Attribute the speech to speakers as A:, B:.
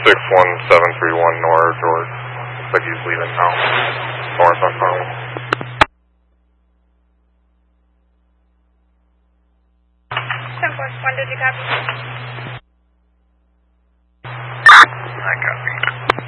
A: 61731 north, George. Looks like he's leaving now. North on Conway.
B: 10.1, did you copy?